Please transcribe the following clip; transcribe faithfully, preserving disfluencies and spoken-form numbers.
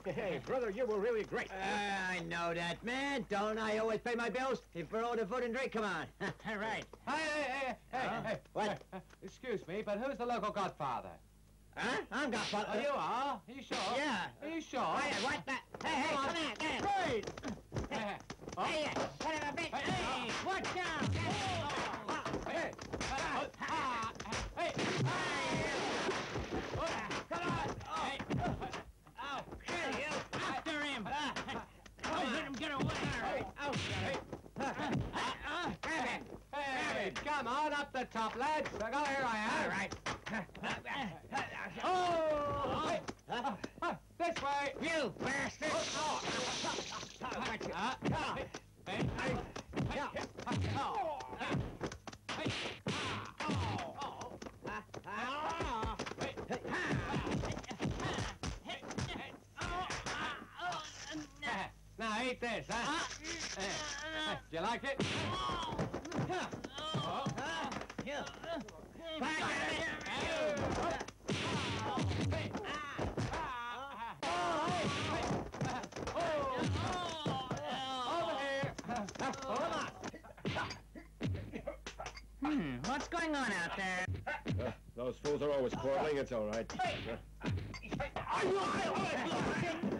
Hey, brother, you were really great. Uh, I know that, man. Don't I always pay my bills? If for all the food and drink, come on. All right. Hey, hey, hey, hey, Huh? hey. What? Uh, excuse me, but who's the local godfather? Huh? I'm Oh, Godfather. you are? Are you sure? Yeah. Are you sure? Hey, what the? Hey, hey, come here, get him. Great! Hey, oh, Hey, uh, son of a bitch. Hey, Hey, watch out. hey, uh, ah, hey, Come on. Oh, kill you. After him! Come Let him get away! Oh, hey, grab him. hey, come on, up the top, lads. Go, here I am. All right. Oh, hey, uh, uh, this way. You bastard. Oh, Watch it. uh, hey, hey, hey, Yeah. oh, hey, Ah. hey, hey. Now eat this, huh? Hey, hey, do you like it? Oh. You. Back at it! Hey. Over here! Hmm, what's going on out there? Uh, those fools are always quarreling. It's all right. Hey!